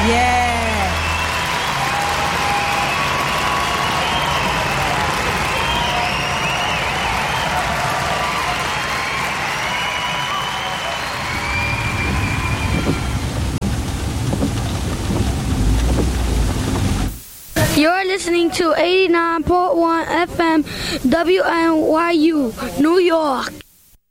Yeah. You're listening to 89.1 FM WNYU, New York.